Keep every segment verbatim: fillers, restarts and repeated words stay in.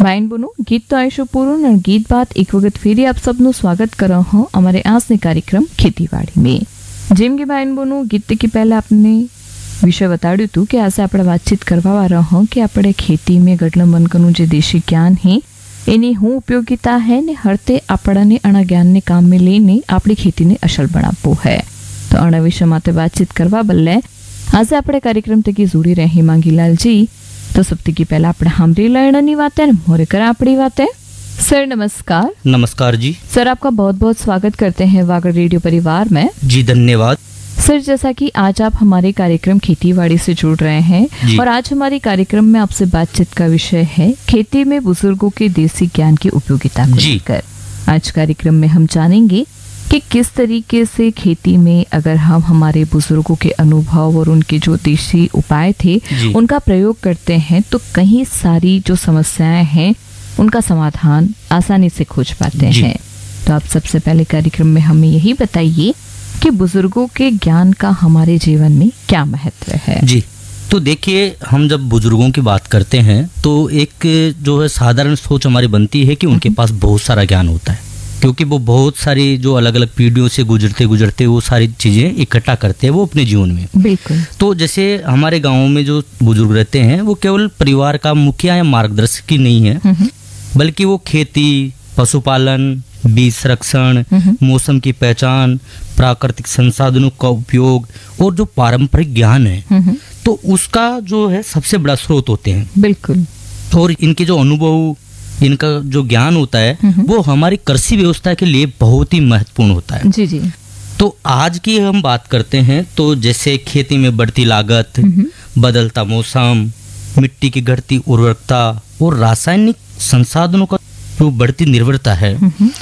Wine બોનું ગીત તો આવીશું પૂરું અને ગીત બાદ એક વખત ફેરી આપ સબનું સ્વાગત કરો હું અમારે આજની કાર્યક્રમ ખેતીવાડી में જેમ કે વાઇન બોનું ગીત કે પહેલા આપને વિષય બતાડ્યું હતું કે આજે આપણે વાતચીત કરવા વાળા હોં કે આપણે ખેતી में ગઢલા મનકનું જે દેશી જ્ઞાન है એની શું ઉપયોગિતા है ને હરતે આપણને આના જ્ઞાનને કામમાં લઈને આપણી ખેતીને અસલ બનાવવું है તો આના વિષય માટે વાતચીત કરવા બદલે આજે આપણે કાર્યક્રમ તકી જોડી રહે હિમાંગીલાલ जी तो सबसे की पहला अपने हमरी लड़नी बात है मोरे कर अपनी बात है। सर नमस्कार। नमस्कार जी। सर आपका बहुत बहुत स्वागत करते हैं वागड़ रेडियो परिवार में। जी धन्यवाद। सर जैसा कि आज आप हमारे कार्यक्रम खेतीबाड़ी से जुड़ रहे हैं और आज हमारे कार्यक्रम में आपसे बातचीत का विषय है खेती में बुजुर्गों के देसी ज्ञान की उपयोगिता को लेकर। आज कार्यक्रम में हम जानेंगे कि किस तरीके से खेती में अगर हम हमारे बुजुर्गों के अनुभव और उनके जो देशी उपाय थे उनका प्रयोग करते हैं तो कई सारी जो समस्याएं हैं उनका समाधान आसानी से खोज पाते हैं। तो आप सबसे पहले कार्यक्रम में हमें यही बताइए कि बुजुर्गों के ज्ञान का हमारे जीवन में क्या महत्व है। जी तो देखिए, हम जब बुजुर्गों की बात करते हैं तो एक जो है साधारण सोच हमारी बनती है कि उनके पास बहुत सारा ज्ञान होता है, क्योंकि वो बहुत सारी जो अलग अलग पीढ़ियों से गुजरते गुजरते वो सारी चीज़ें इकट्ठा करते हैं वो अपने जीवन में। बिल्कुल। तो जैसे हमारे गाँव में जो बुजुर्ग रहते हैं वो केवल परिवार का मुखिया या मार्गदर्शक ही नहीं है, बल्कि वो खेती, पशुपालन, बीज संरक्षण, मौसम की पहचान, प्राकृतिक संसाधनों का उपयोग और जो पारंपरिक ज्ञान है तो उसका जो है सबसे बड़ा स्रोत होते हैं। बिल्कुल। और इनके जो अनुभव, इनका जो ज्ञान होता है वो हमारी कृषि व्यवस्था के लिए बहुत ही महत्वपूर्ण होता है। जी जी। तो आज की हम बात करते हैं तो जैसे खेती में बढ़ती लागत, बदलता मौसम, मिट्टी की घटती उर्वरकता और रासायनिक संसाधनों का जो बढ़ती निर्भरता है,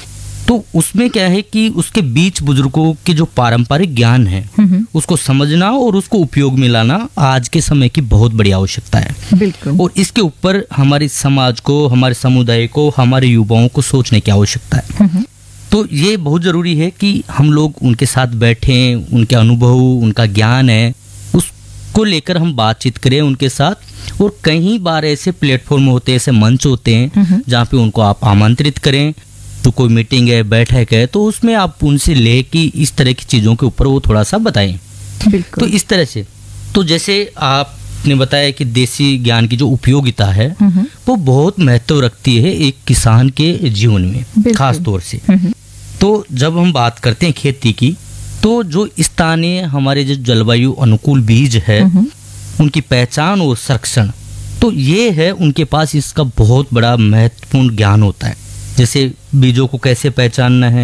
तो उसमें क्या है कि उसके बीच बुजुर्गों के जो पारंपरिक ज्ञान है उसको समझना और उसको उपयोग में लाना आज के समय की बहुत बड़ी आवश्यकता है। बिल्कुल। और इसके ऊपर हमारे समाज को, हमारे समुदाय को, हमारे युवाओं को सोचने की आवश्यकता है। तो ये बहुत जरूरी है कि हम लोग उनके साथ बैठें, उनके अनुभव, उनका ज्ञान है उसको लेकर हम बातचीत करें उनके साथ। और कई बार ऐसे प्लेटफॉर्म होते हैं, ऐसे मंच होते हैं जहाँ पे उनको आप आमंत्रित करें, तो कोई मीटिंग है, बैठक है, तो उसमें आप उनसे ले कि इस तरह की चीज़ों के ऊपर वो थोड़ा सा बताएं। बिल्कुल। तो इस तरह से तो जैसे आपने बताया कि देसी ज्ञान की जो उपयोगिता है वो बहुत महत्व रखती है एक किसान के जीवन में खास तौर से। तो जब हम बात करते हैं खेती की तो जो स्थानीय हमारे जो जलवायु अनुकूल बीज है उनकी पहचान और संरक्षण, तो ये है उनके पास इसका बहुत बड़ा महत्वपूर्ण ज्ञान होता है। जैसे बीजों को कैसे पहचानना है,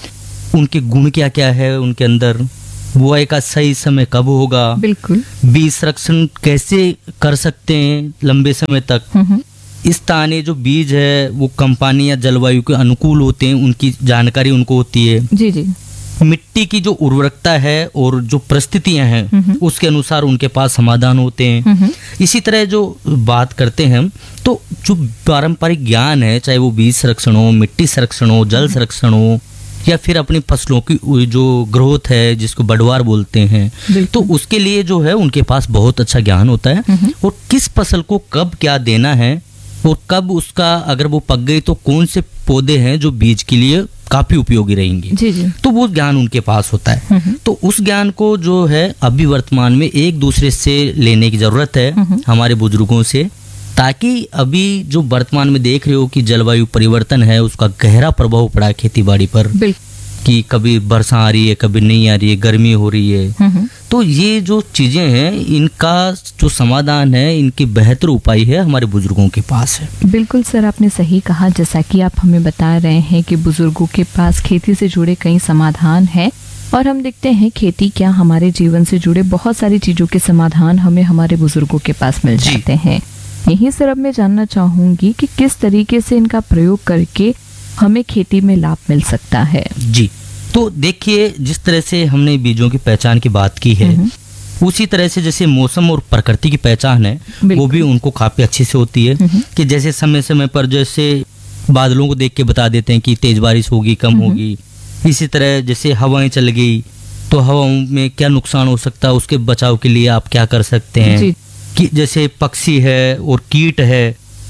उनके गुण क्या क्या है उनके अंदर, बुआई का सही समय कब होगा, बिल्कुल, बीज संरक्षण कैसे कर सकते हैं लंबे समय तक, स्थानीय जो बीज है वो कंपानी या जलवायु के अनुकूल होते हैं उनकी जानकारी उनको होती है। जी जी। मिट्टी की जो उर्वरकता है और जो परिस्थितियां हैं उसके अनुसार उनके पास समाधान होते हैं। इसी तरह जो बात करते हैं हम तो जो पारंपरिक ज्ञान है, चाहे वो बीज संरक्षण हो, मिट्टी संरक्षण हो, जल संरक्षण हो, या फिर अपनी फसलों की जो ग्रोथ है जिसको बढ़वार बोलते हैं, तो उसके लिए जो है उनके पास बहुत अच्छा ज्ञान होता है। और किस फसल को कब क्या देना है और कब उसका अगर वो पक गई तो कौन से पौधे हैं जो बीज के लिए काफी उपयोगी रहेंगे, जी जी। तो वो ज्ञान उनके पास होता है। तो उस ज्ञान को जो है अभी वर्तमान में एक दूसरे से लेने की जरूरत है हमारे बुजुर्गों से, ताकि अभी जो वर्तमान में देख रहे हो कि जलवायु परिवर्तन है उसका गहरा प्रभाव पड़ा है खेती बाड़ी पर, कि कभी वर्षा आ रही है, कभी नहीं आ रही है, गर्मी हो रही है। तो ये जो चीजें हैं इनका जो समाधान है, इनके बेहतर उपाय है हमारे बुजुर्गों के पास है। बिल्कुल सर, आपने सही कहा। जैसा कि आप हमें बता रहे हैं कि बुजुर्गों के पास खेती से जुड़े कई समाधान हैं और हम देखते हैं खेती क्या हमारे जीवन से जुड़े बहुत सारी चीजों के समाधान हमें हमारे बुजुर्गों के पास मिल जाते हैं। यही सर अब मैं जानना चाहूंगी कि किस तरीके से इनका प्रयोग करके हमें खेती में लाभ मिल सकता है। जी तो देखिए, जिस तरह से हमने बीजों की पहचान की बात की है उसी तरह से जैसे मौसम और प्रकृति की पहचान है वो भी उनको काफी अच्छी से होती है, कि जैसे समय समय पर जैसे बादलों को देख के बता देते हैं कि तेज बारिश होगी, कम होगी। इसी तरह जैसे हवाएं चल गई तो हवाओं में क्या नुकसान हो सकता है, उसके बचाव के लिए आप क्या कर सकते हैं। कि जैसे पक्षी है और कीट है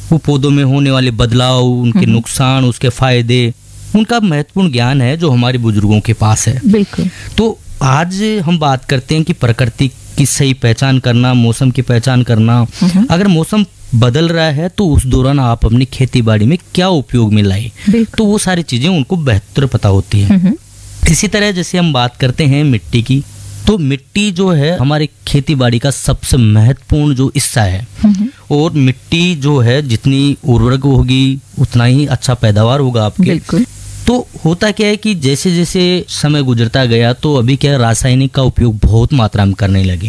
वो पौधों में होने वाले बदलाव, उनके नुकसान, उसके फायदे, उनका महत्वपूर्ण ज्ञान है जो हमारे बुजुर्गों के पास है। बिल्कुल। तो आज हम बात करते हैं कि प्रकृति की सही पहचान करना, मौसम की पहचान करना। अगर मौसम बदल रहा है तो उस दौरान आप अपनी खेती बाड़ी में क्या उपयोग में लाए, तो वो सारी चीजें उनको बेहतर पता होती है। इसी तरह जैसे हम बात करते हैं मिट्टी की, तो मिट्टी जो है हमारी खेती बाड़ी का सबसे महत्वपूर्ण जो हिस्सा है, और मिट्टी जो है जितनी उर्वरक होगी उतना ही अच्छा पैदावार होगा आपके। बिल्कुल। तो होता क्या है कि जैसे जैसे समय गुजरता गया तो अभी क्या रासायनिक का उपयोग बहुत मात्रा में करने लगे।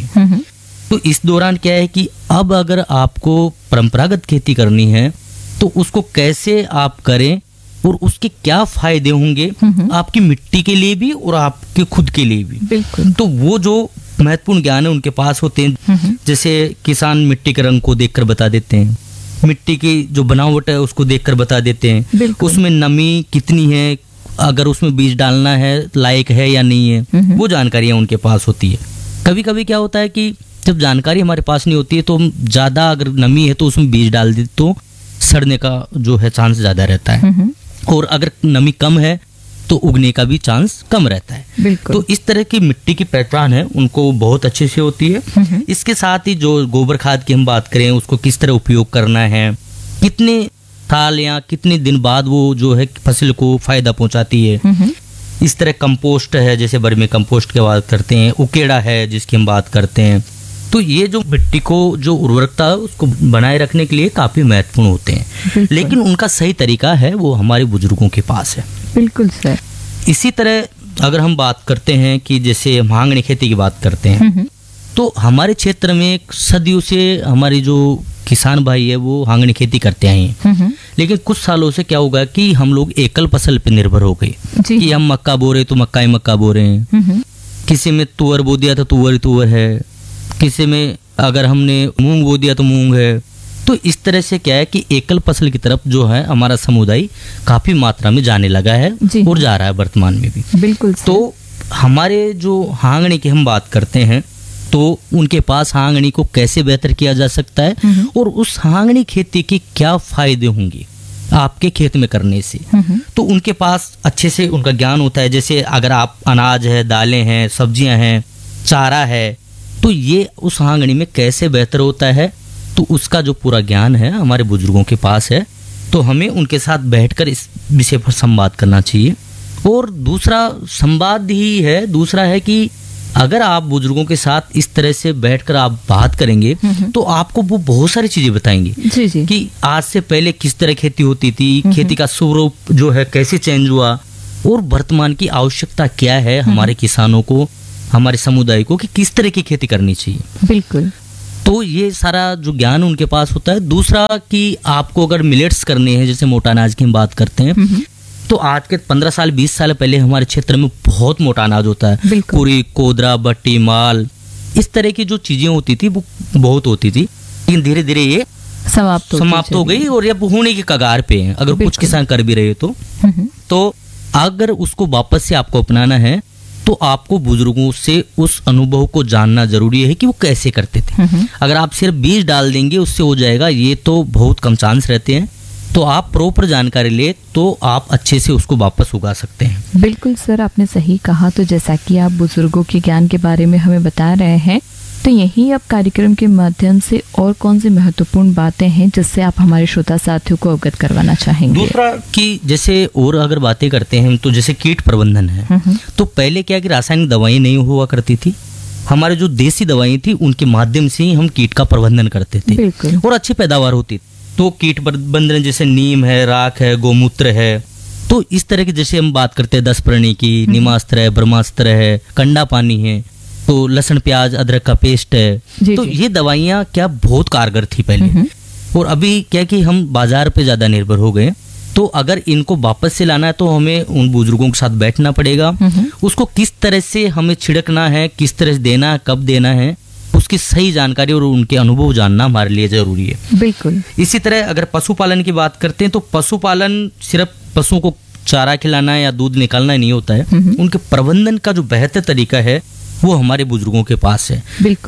तो इस दौरान क्या है कि अब अगर आपको परंपरागत खेती करनी है तो उसको कैसे आप करें और उसके क्या फायदे होंगे आपकी मिट्टी के लिए भी और आपके खुद के लिए भी। बिल्कुल। तो वो जो महत्वपूर्ण ज्ञान है उनके पास होते हैं। जैसे किसान मिट्टी के रंग को देखकर बता देते हैं, मिट्टी की जो बनावट है उसको देखकर बता देते हैं, उसमें नमी कितनी है, अगर उसमें बीज डालना है लायक है या नहीं है, वो जानकारियां उनके पास होती है। कभी कभी क्या होता है कि जब जानकारी हमारे पास नहीं होती है तो हम ज्यादा अगर नमी है तो उसमें बीज डाल देते तो सड़ने का जो है चांस ज्यादा रहता है, और अगर नमी कम है तो उगने का भी चांस कम रहता है। तो इस तरह की मिट्टी की पहचान है उनको बहुत अच्छे से होती है। इसके साथ ही जो गोबर खाद की हम बात करें उसको किस तरह उपयोग करना है, कितने साल या कितने दिन बाद वो जो है फसल को फायदा पहुंचाती है। इस तरह कंपोस्ट है, जैसे वर्मी कंपोस्ट की बात करते हैं, उकेड़ा है जिसकी हम बात करते हैं। तो ये जो मिट्टी को जो उर्वरकता है उसको बनाए रखने के लिए काफी महत्वपूर्ण होते हैं, लेकिन उनका सही तरीका है वो हमारे बुजुर्गों के पास है। बिल्कुल सर। इसी तरह अगर हम बात करते हैं कि जैसे हम आंगनी खेती की बात करते हैं, तो हमारे क्षेत्र में सदियों से हमारे जो किसान भाई है वो आंगनी खेती करते आए हैं, लेकिन कुछ सालों से क्या होगा कि हम लोग एकल फसल पे निर्भर हो गए कि हम मक्का बो रहे तो मक्का ही मक्का बो रहे हैं, किसी में तुअर बो दिया तो तुअर ही तुअर है, किसी में अगर हमने मूंग बो दिया तो मूंग है। तो इस तरह से क्या है कि एकल फसल की तरफ जो है हमारा समुदाय काफी मात्रा में जाने लगा है और जा रहा है वर्तमान में भी। बिल्कुल। तो हमारे जो आंगनी की हम बात करते हैं तो उनके पास आंगनी को कैसे बेहतर किया जा सकता है और उस आंगनी खेती के क्या फायदे होंगे आपके खेत में करने से, तो उनके पास अच्छे से उनका ज्ञान होता है। जैसे अगर आप अनाज है, दालें हैं, सब्जियां हैं, चारा है, तो ये उस आंगनी में कैसे बेहतर होता है, तो उसका जो पूरा ज्ञान है हमारे बुजुर्गों के पास है। तो हमें उनके साथ बैठकर इस विषय पर संवाद करना चाहिए। और दूसरा संवाद ही है, दूसरा है कि अगर आप बुजुर्गों के साथ इस तरह से बैठकर आप बात करेंगे तो आपको वो बहुत सारी चीजें बताएंगे जी जी। कि आज से पहले किस तरह खेती होती थी, खेती का स्वरूप जो है कैसे चेंज हुआ, और वर्तमान की आवश्यकता क्या है हमारे किसानों को, हमारे समुदाय को, कि किस तरह की खेती करनी चाहिए। बिल्कुल। तो ये सारा जो ज्ञान उनके पास होता है। दूसरा कि आपको अगर मिलेट्स करने हैं, जैसे मोटा अनाज की हम बात करते हैं, तो आज के पंद्रह साल बीस साल पहले हमारे क्षेत्र में बहुत मोटा अनाज होता है, पूरी कोदरा, बट्टी, माल, इस तरह की जो चीजें होती थी वो बहुत होती थी, लेकिन धीरे धीरे ये समाप्त समाप्त हो गई और अब होने के कगार पे है। अगर कुछ किसान कर भी रहे तो तो अगर उसको वापस से आपको अपनाना है तो आपको बुजुर्गों से उस अनुभव को जानना जरूरी है कि वो कैसे करते थे। अगर आप सिर्फ बीज डाल देंगे उससे हो जाएगा, ये तो बहुत कम चांस रहते हैं। तो आप प्रॉपर जानकारी ले तो आप अच्छे से उसको वापस उगा सकते हैं। बिल्कुल सर, आपने सही कहा। तो जैसा कि आप बुजुर्गों के ज्ञान के बारे में हमें बता रहे हैं, तो यही अब कार्यक्रम के माध्यम से और कौन सी महत्वपूर्ण बातें हैं जिससे आप हमारे श्रोता साथियों को अवगत करवाना चाहेंगे? दूसरा कि जैसे और अगर बातें करते हैं तो जैसे कीट प्रबंधन है, तो पहले क्या कि रासायनिक दवाई नहीं हुआ करती थी, हमारे जो देसी दवाई थी उनके माध्यम से ही हम कीट का प्रबंधन करते थे और अच्छी पैदावार होती। तो कीट प्रबंधन जैसे नीम है, राख है, गोमूत्र है, तो इस तरह की जैसे हम बात करते हैं दस प्रणी की, नीमास्त्र है, ब्रह्मास्त्र है, कंडा पानी है, तो लहसुन प्याज अदरक का पेस्ट है, तो जी। ये दवाइयाँ क्या बहुत कारगर थी पहले, और अभी क्या कि हम बाजार पे ज्यादा निर्भर हो गए। तो अगर इनको वापस से लाना है तो हमें उन बुजुर्गों के साथ बैठना पड़ेगा, उसको किस तरह से हमें छिड़कना है, किस तरह से देना है, कब देना है, उसकी सही जानकारी और उनके अनुभव जानना हमारे लिए जरूरी है। बिल्कुल। इसी तरह अगर पशुपालन की बात करते हैं तो पशुपालन सिर्फ पशुओं को चारा खिलाना या दूध निकालना नहीं होता है, उनके प्रबंधन का जो बेहतर तरीका है वो हमारे बुजुर्गों के पास है। बिल्कुल। कि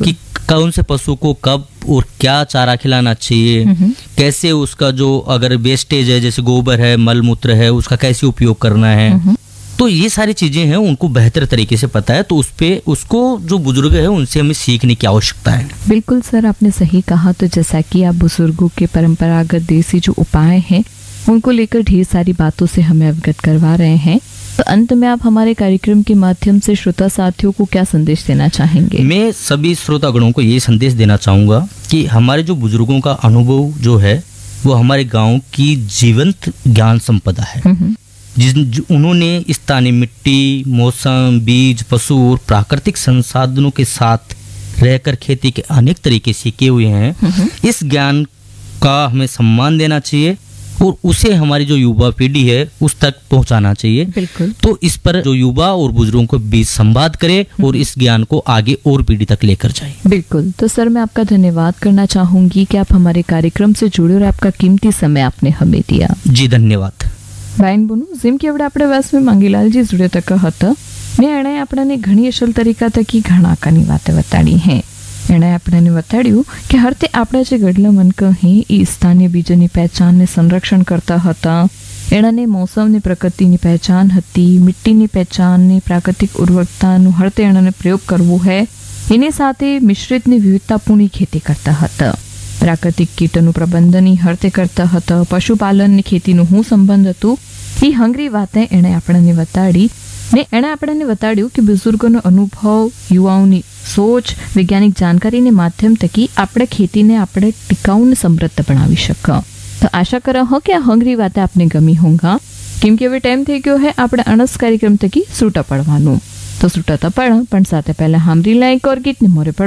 कौन से पशु को कब और क्या चारा खिलाना चाहिए, कैसे उसका जो अगर वेस्टेज है जैसे गोबर है, मल मूत्र है, उसका कैसे उपयोग करना है, तो ये सारी चीजें हैं उनको बेहतर तरीके से पता है। तो उस पे उसको जो बुजुर्ग है उनसे हमें सीखने की आवश्यकता है। बिल्कुल सर, आपने सही कहा। तो जैसा कि आप बुजुर्गों के परंपरागत देसी जो उपाय हैं उनको लेकर ढेर सारी बातों से हमें अवगत करवा रहे हैं, तो अंत में आप हमारे कार्यक्रम के माध्यम से श्रोता साथियों को क्या संदेश देना चाहेंगे? मैं सभी श्रोतागणों को ये संदेश देना चाहूंगा कि हमारे जो बुजुर्गों का अनुभव जो है वो हमारे गाँव की जीवंत ज्ञान संपदा है, जिस उन्होंने स्थानीय मिट्टी, मौसम, बीज, पशु और प्राकृतिक संसाधनों के साथ रहकर खेती के अनेक तरीके सीखे हुए हैं। इस ज्ञान का हमें सम्मान देना चाहिए और उसे हमारी जो युवा पीढ़ी है उस तक पहुंचाना चाहिए। बिल्कुल। तो इस पर जो युवा और बुजुर्गों के बीच संवाद करें और इस ज्ञान को आगे और पीढ़ी तक लेकर जाए। बिल्कुल। तो सर मैं आपका धन्यवाद करना चाहूंगी कि आप हमारे कार्यक्रम से जुड़े और आपका कीमती समय आपने हमें दिया। जी धन्यवाद। બાઈન બોનું જેમ કે આપણે આપણે વાસમાં માંગીલાલજી જોડે તક હતા ને એણે આપણને ઘણી અસલ તરીકા તકી ઘણા કાની વાતે બતાડી હે। એણે આપણને બતાડ્યું કે હરતે આપણા જે ગઢલા મનક હે એ સ્થાનિય બીજની પહેચાનને સંરક્ષણ કરતા હતા। એણે મૌસમની પ્રકૃતિની પહેચાન હતી, મિટ્ટીની પહેચાનની પ્રાકૃતિક ઉર્વરતાનું હરતે એણે પ્રયોગ કરવો હે। એની સાથે મિશ્રિતની વિવિધતાપૂર્ણ ખેતી કરતા હતા। પ્રાકૃતિક કીટનું પ્રબંધન હરતે કરતા હતા। પશુપાલનની ખેતીનું શું સંબંધ હતું એ હંગરી વાતે એણે આપણને બતાડી ને એણે આપણને બતાડ્યું કે બુઝુર્ગોનો અનુભવ, યુવાઓની સોચ, વૈજ્ઞાનિક જાણકારીને માધ્યમ થકી આપણે ખેતીને આપણે ટિકાઉ ને સમૃદ્ધ બનાવી શક। તો આશા કરો હો કે આ હંગરી વાતે આપને ગમી હોંગા, કેમ કે હવે ટાઈમ થઈ ગયો હે આપણે અણસ કાર્યક્રમ થકી છૂટા પડવાનું। તો છૂટા તો પડ પણ સાથે પહેલા હામરી લાયક ઓર ગીતને મોરે પડ